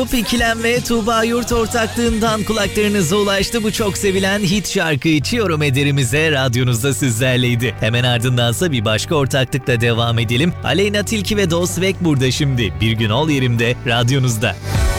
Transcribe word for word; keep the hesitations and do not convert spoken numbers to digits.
Pikilen ve Tuğba Yurt ortaklığından kulaklarınıza ulaştı bu çok sevilen hit şarkı İçiyorum Ederimize radyonuzda sizlerleydi. Hemen ardındansa bir başka ortaklıkla devam edelim. Aleyna Tilki ve Doğu Svek burada şimdi. Bir gün ol yerimde radyonuzda.